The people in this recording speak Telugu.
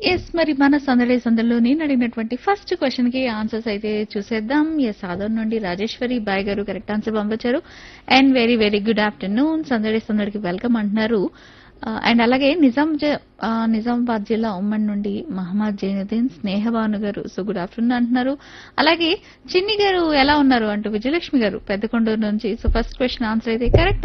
ఎస్ మరి మన సందడి సందడిలో నేను అడిగినటువంటి ఫస్ట్ క్వశ్చన్ కి ఆన్సర్స్ అయితే చూసేద్దాం. ఎస్ ఆదోన్ నుండి రాజేశ్వరి బాయ్ గారు కరెక్ట్ ఆన్సర్ పంపించారు. And very very good afternoon సందడి సందడికి వెల్కమ్ అంటున్నారు. అండ్ అలాగే నిజామాబాద్ జిల్లా ఉమ్మడి నుండి మహమ్మద్ జైనుద్దీన్ స్నేహభాను గారు సో గుడ్ ఆఫ్టర్నూన్ అంటున్నారు. అలాగే చిన్ని గారు ఎలా ఉన్నారు అంటూ విజయలక్ష్మి గారు పెద్దకొండూరు నుంచి సో ఫస్ట్ క్వశ్చన్ ఆన్సర్ అయితే కరెక్ట్